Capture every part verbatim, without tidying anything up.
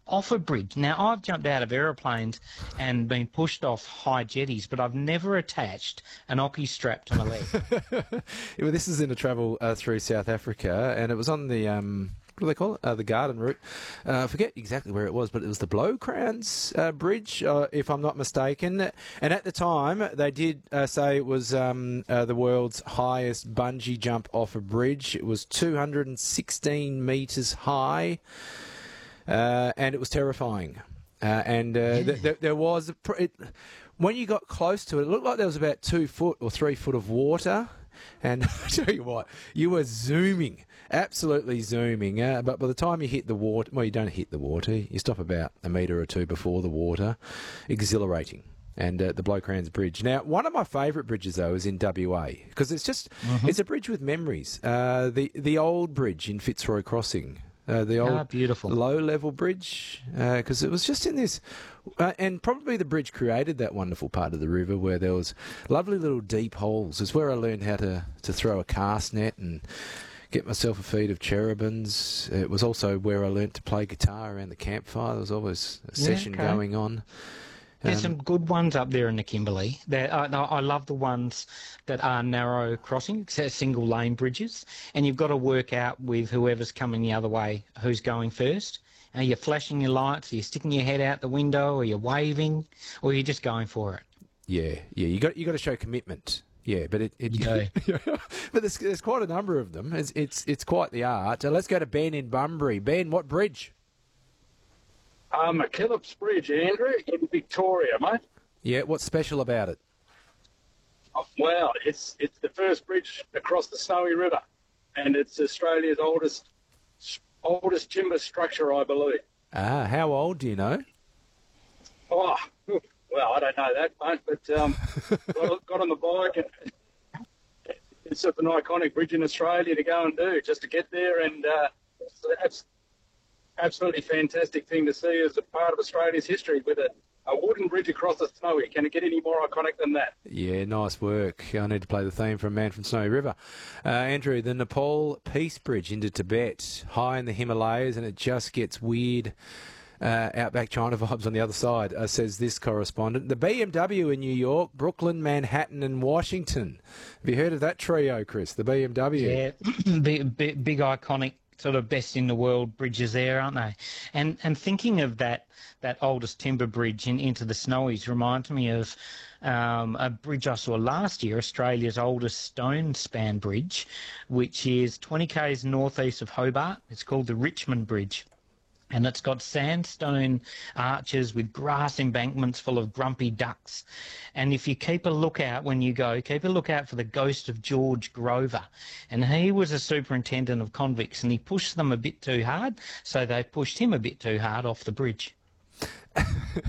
off a bridge. Now, I've jumped out of aeroplanes and been pushed off high jetties, but I've never attached an Oki strap to my leg. Yeah, well, this is in a travel uh, through South Africa, and it was on the... Um What do they call it? Uh, the Garden Route. Uh, I forget exactly where it was, but it was the Blowcrowns uh, Bridge, uh, if I'm not mistaken. And at the time, they did uh, say it was um, uh, the world's highest bungee jump off a bridge. It was two hundred sixteen metres high, uh, and it was terrifying. Uh, and uh, yeah. th- th- there was... A pr- it, when you got close to it, it looked like there was about two foot or three foot of water. And I tell you what, you were zooming, absolutely zooming. Uh, but by the time you hit the water, well, you don't hit the water. You stop about a metre or two before the water. Exhilarating. And uh, the Blowcrowns Bridge. Now, one of my favourite bridges, though, is in W A, because it's just, mm-hmm. it's a bridge with memories. Uh, the, the old bridge in Fitzroy Crossing. Uh, the old ah, beautiful. low-level bridge, because uh, it was just in this... Uh, and probably the bridge created that wonderful part of the river where there was lovely little deep holes. It's where I learned how to, to throw a cast net and get myself a feed of cherubins. It was also where I learnt to play guitar around the campfire. There was always a session yeah, okay. going on. There's Um, some good ones up there in the Kimberley. There, I, I love the ones that are narrow crossings, single lane bridges, and you've got to work out with whoever's coming the other way who's going first. Are you flashing your lights? Are you sticking your head out the window? Are you waving? Or are you just going for it? Yeah, yeah. You got you got to show commitment. Yeah, but it, it you but there's, there's quite a number of them. It's it's it's quite the art. Uh, let's go to Ben in Bunbury. Ben, what bridge? Um, McKillop's Bridge, Andrew, in Victoria, mate. Yeah, what's special about it? Well, it's it's the first bridge across the Snowy River, and it's Australia's oldest oldest timber structure, I believe. Ah, how old do you know? Oh, well, I don't know that, mate, but um, got, got on the bike, and it's an iconic bridge in Australia to go and do, just to get there, and uh, it's absolutely fantastic thing to see as a part of Australia's history with a, a wooden bridge across the Snowy. Can it get any more iconic than that? Yeah, nice work. I need to play the theme from Man from Snowy River. Uh, Andrew, the Nepal Peace Bridge into Tibet, high in the Himalayas, and it just gets weird uh, outback China vibes on the other side, uh, says this correspondent. The B M W in New York, Brooklyn, Manhattan and Washington. Have you heard of that trio, Chris, the B M W? Yeah, big, big, big iconic sort of best in the world bridges there, aren't they? And and thinking of that that oldest timber bridge in, into the Snowies reminds me of um, a bridge I saw last year, Australia's oldest stone span bridge, which is twenty k's northeast of Hobart. It's called the Richmond Bridge. And it's got sandstone arches with grass embankments full of grumpy ducks. And if you keep a lookout when you go, keep a lookout for the ghost of George Grover. And he was a superintendent of convicts, and he pushed them a bit too hard, so they pushed him a bit too hard off the bridge. uh,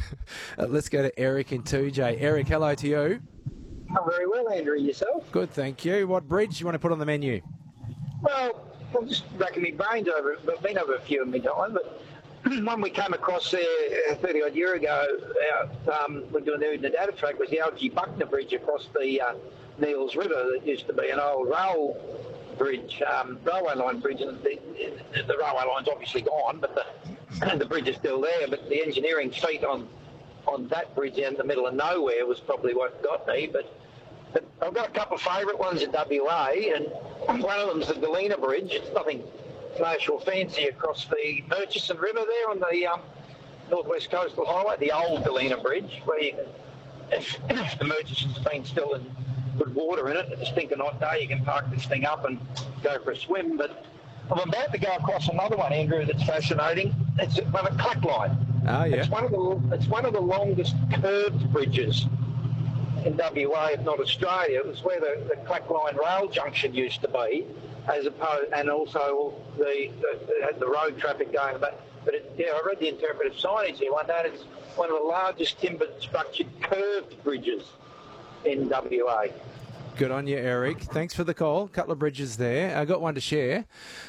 let's go to Eric in two J. Eric, hello to you. I'm very well, Andrew. Yourself? Good, thank you. What bridge do you want to put on the menu? Well, I'm just racking my brains over it. I've been over a few in my time, but one we came across there thirty odd year ago, out, um, we're doing there in the data track, was the Algie Buckner Bridge across the uh, Neils River. That used to be an old rail bridge, um, railway line bridge, and the, the railway line's obviously gone, but the, the bridge is still there. But the engineering feat on on that bridge in the middle of nowhere was probably what got me. But, but I've got a couple of favourite ones in W A, and one of them's the Galena Bridge. It's nothing flash or fancy across the Murchison River there on the um, Northwest Coastal Highway, the old Galena Bridge, where you can, if, if the Murchison's been still in good water in it, it's a stinking hot day, you can park this thing up and go for a swim. But I'm about to go across another one, Andrew, that's fascinating. It's one at Clackline. Oh, yeah. It's one of the it's one of the longest curved bridges in W A, if not Australia. It was where the, the Clackline rail junction used to be, as opposed, and also the the, the road traffic going back. But it, yeah, I read the interpretive signage here one day. It's one of the largest timber structured curved bridges in W A. Good on you, Eric. Thanks for the call. A couple of bridges there. I got one to share.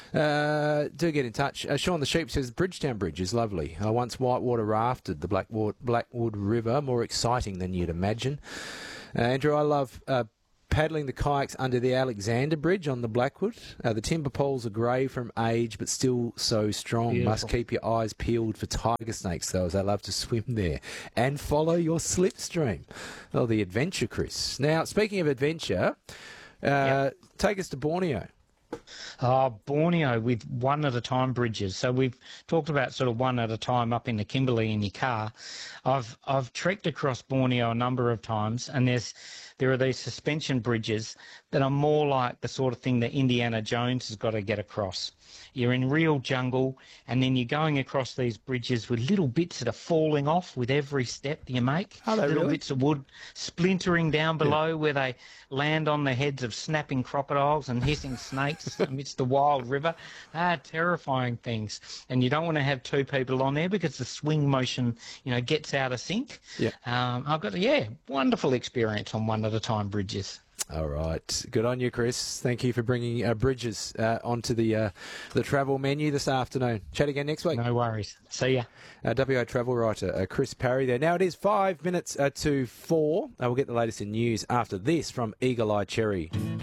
Uh, do get in touch. Uh, Sean the Sheep says Bridgetown Bridge is lovely. I once whitewater rafted the Blackwood, Blackwood River. More exciting than you'd imagine. Uh, Andrew, I love uh, paddling the kayaks under the Alexander Bridge on the Blackwood. Uh, the timber poles are grey from age, but still so strong. Beautiful. Must keep your eyes peeled for tiger snakes, though, as they love to swim there. And follow your slipstream. Oh, the adventure, Chris. Now, speaking of adventure, uh, yep. take us to Borneo. Oh, Borneo with one at a time bridges. So we've talked about sort of one at a time up in the Kimberley in your car. I've I've trekked across Borneo a number of times, and there's there are these suspension bridges that are more like the sort of thing that Indiana Jones has got to get across. You're in real jungle, and then you're going across these bridges with little bits that are falling off with every step you make. Are they little really? bits of wood splintering down below Yeah. where they land on the heads of snapping crocodiles and hissing snakes amidst the wild river. Ah, terrifying things. And you don't want to have two people on there because the swing motion, you know, gets out of sync. Yeah. Um, I've got, yeah, wonderful experience on one at a time bridges. All right. Good on you, Chris. Thank you for bringing uh, bridges uh, onto the uh, the travel menu this afternoon. Chat again next week. No worries. See ya. Uh, W A travel writer uh, Chris Parry there. Now it is five minutes uh, to four. Uh, we'll get the latest in news after this from Eagle Eye Cherry.